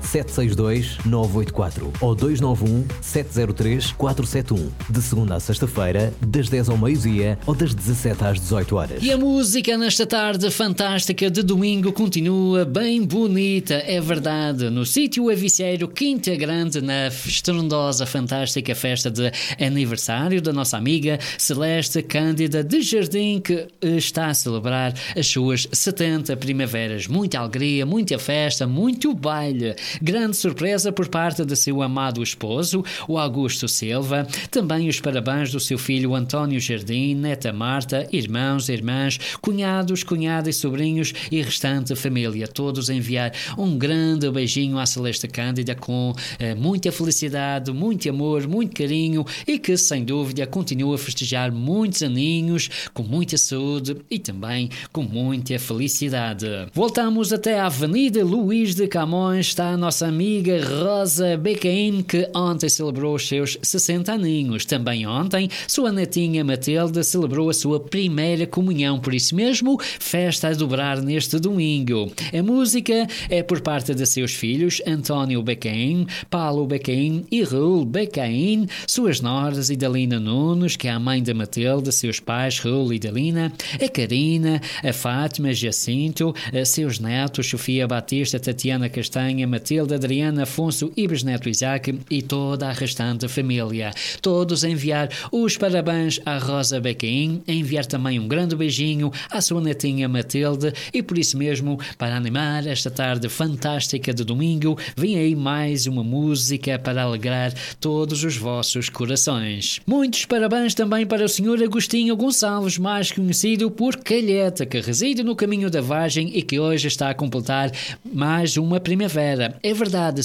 762-984 ou 291-703-471. De segunda a sexta-feira, das 10 ao meio-dia ou das 17 às 18 horas. E a música nesta tarde fantástica de domingo continua bem bonita, é verdade. No sítio Avicieiro, Quinta Grande, na estrondosa, fantástica festa de aniversário da nossa amiga Celeste Cândida de Jardim, que está a celebrar as suas 70 primaveras. Muita alegria, muita festa, muito baile. Grande surpresa por parte de seu amado esposo, o Augusto Silva. Também os parabéns do seu filho António Jardim, neta Marta, irmãos, irmãs, cunhados, cunhadas, sobrinhos e restante família. Todos enviar um grande beijinho à Celeste Cândida com muita felicidade, muito amor, muito carinho e que, sem dúvida, continua a festejar muitos aninhos, com muita saúde e também com muita felicidade. Voltamos até à Avenida Luís de Camões. Está a nossa amiga Rosa Becaim, que ontem celebrou os seus 60 aninhos. Também ontem, sua netinha Matilde celebrou a sua primeira comunhão. Por isso mesmo, festa a dobrar neste domingo. A música é por parte de seus filhos António Becaim, Paulo Becaim e Raul Becaim, suas noras Idalina Nunes, que é a mãe da Matilde, seus pais Raul e Idalina, a Karina, a Fátima, Jacinto, seus netos Sofia Batista, Tatiana Castanha, Matilde, Adriana, Afonso e bisneto Isaac e toda a restante família. Todos a enviar os parabéns à Rosa Becaim, a enviar também um grande beijinho à sua netinha Matilde e por isso mesmo, para animar esta tarde fantástica de domingo, vem aí mais uma música para alegrar todos os vossos corações. Muitos parabéns também para o Sr. Agostinho Gonçalves, mais conhecido por Calheta, que reside no Caminho da Vargem e que hoje está a completar mais uma primavera. É verdade,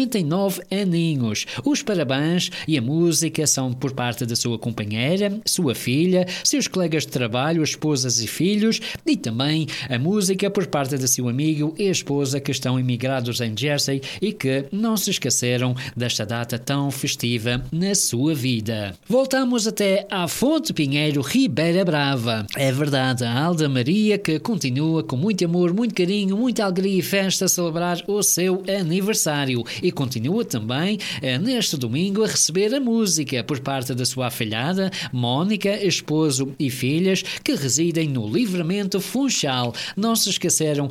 59 aninhos. Os parabéns e a música são por parte da sua companheira, sua filha, seus colegas de trabalho, esposas e filhos e também a música por parte de seu amigo e esposa que estão imigrados em Jersey e que não se esqueceram desta data tão festiva na sua vida. Voltamos até à Fonte Pinheiro, Ribeira Brava. É verdade, a Alda Maria que continua com muito amor, muito carinho, muita alegria e festa a celebrar o seu aniversário e continua também neste domingo a receber a música por parte da sua afilhada Mónica, esposo e filhas que residem no Livramento Funchal. Não se esqueceram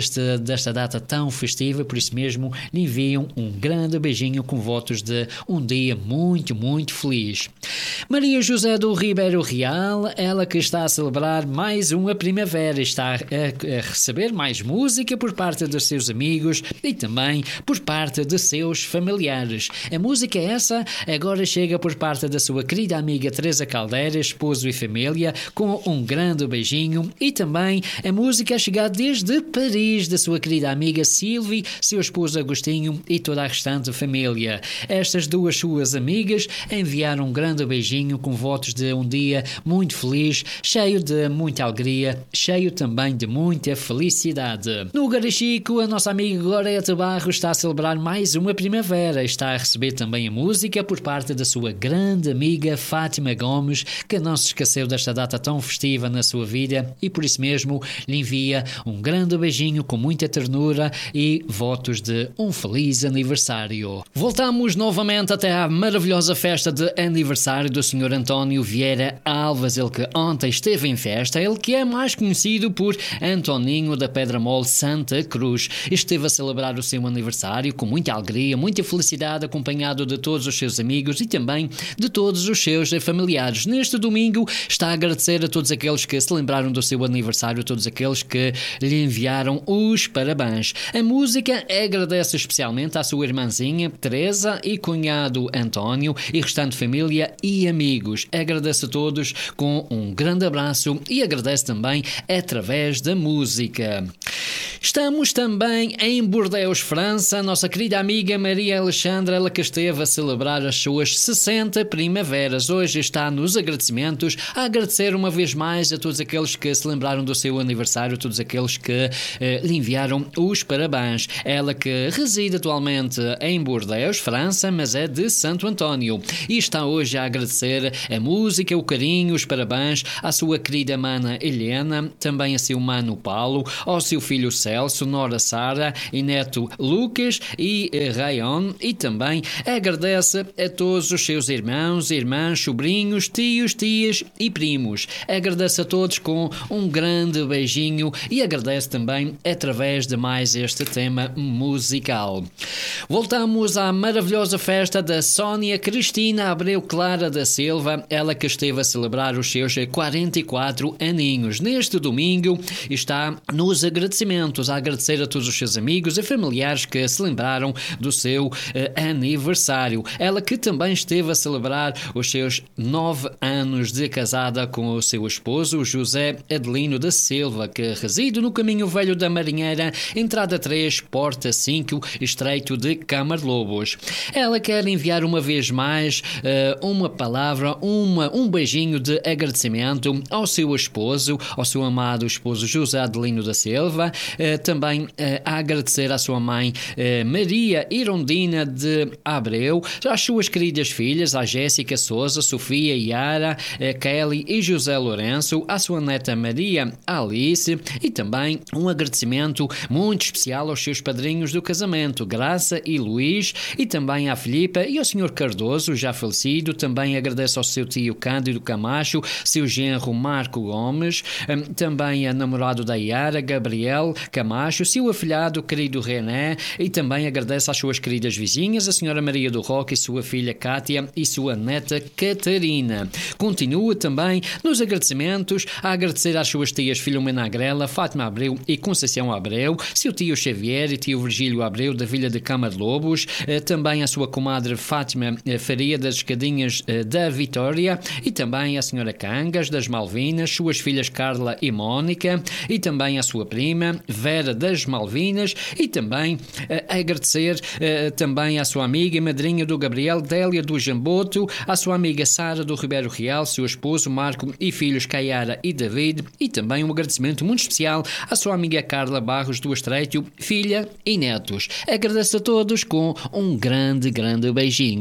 desta data tão festiva, por isso mesmo lhe enviam um grande beijinho com votos de um dia muito, muito feliz. Maria José do Ribeiro Real, ela que está a celebrar mais uma primavera, está a receber mais música por parte dos seus amigos e também por parte de seus familiares. A música essa agora chega por parte da sua querida amiga Teresa Caldeira, esposo e família, com um grande beijinho e também a música a chegar desde Paris da sua querida amiga Silvia, seu esposo Agostinho e toda a restante família. Estas duas suas amigas enviaram um grande beijinho com votos de um dia muito feliz, cheio de muita alegria, cheio também de muita felicidade. No Garachico, a nossa amiga Gorete Barros está a celebrar mais uma primavera. Está a receber também a música por parte da sua grande amiga Fátima Gomes, que não se esqueceu desta data tão festiva na sua vida e por isso mesmo lhe envia um grande beijinho com muita ternura e votos de um feliz aniversário. Voltamos novamente até à maravilhosa festa de aniversário do Sr. António Vieira Alves, ele que ontem esteve em festa, ele que é mais conhecido por Antoninho da Pedra Mole Santa Cruz. Esteve a celebrar o seu aniversário com muita alegria, muita felicidade, acompanhado de todos os seus amigos e também de todos os seus familiares. Neste domingo está a agradecer a todos aqueles que se lembraram do seu aniversário, todos aqueles que lhe enviaram os parabéns. A música agradece especialmente à sua irmãzinha Teresa e cunhado António e restante família e amigos. Agradece a todos com um grande abraço e agradece também através da música. Estamos também em Bordeaux, França. Nossa querida amiga Maria Alexandra, ela que esteve a celebrar as suas 60 primaveras. Hoje está nos agradecimentos, a agradecer uma vez mais a todos aqueles que se lembraram do seu aniversário, todos aqueles que lhe enviaram os parabéns. Ela que reside atualmente em Bordeaux, França, mas é de Santo António. E está hoje a agradecer a música, o carinho, os parabéns à sua querida mana Helena, também a seu mano Paulo, ao seu filho Celso, nora Sara e neto Lucas e Rayon, e também agradece a todos os seus irmãos, irmãs, sobrinhos, tios, tias e primos. Agradece a todos com um grande beijinho e agradece também através de mais este tema musical. Voltamos à maravilhosa festa da Sónia Cristina Abreu Clara da Silva, ela que esteve a celebrar os seus 44 aninhos. Neste domingo está nos agradecimentos, a agradecer a todos os seus amigos e familiares que se lembraram do seu aniversário. Ela que também esteve a celebrar os seus 9 anos de casada com o seu esposo, José Adelino da Silva, que reside no Caminho Velho da Marinheira, entrada 3, porta 5, estreito de Camarlobos. Ela quer enviar uma vez mais uma palavra, um beijinho de agradecimento ao seu esposo, ao seu amado esposo José Adelino da Silva, também a agradecer à sua mãe Maria Irondina de Abreu, às suas queridas filhas, a Jéssica Souza, Sofia, Yara, Kelly e José Lourenço, à sua neta Maria Alice, e também um agradecimento muito especial aos seus padrinhos do casamento, Graça e Luís, e também à Filipa e ao Sr. Cardoso, já falecido. Também agradece ao seu tio Cândido Camacho, seu genro Marco Gomes, também a namorado da Yara, Gabriel Camacho, seu afilhado querido René, e também agradece às suas queridas vizinhas, a Senhora Maria do Roque e sua filha Cátia e sua neta Catarina. Continua também nos agradecimentos a agradecer às suas tias Filomena Agrela, Fátima Abreu e Conceição Abreu, seu tio Xavier e tio Virgílio Abreu da Vila de Camarlobos, também a sua comadre Fátima Faria das Escadinhas da Vitória, e também a senhora Cangas das Malvinas, suas filhas Carla e Mónica, e também a sua prima Vera das Malvinas, e também agradecer também à sua amiga e madrinha do Gabriel, Délia do Jamboto, à sua amiga Sara do Ribeiro Real, seu esposo Marco e filhos Caiara e David, e também um agradecimento muito especial à sua amiga Carla Barros do Estreito, filha e netos. Agradeço a todos com um grande beijinho.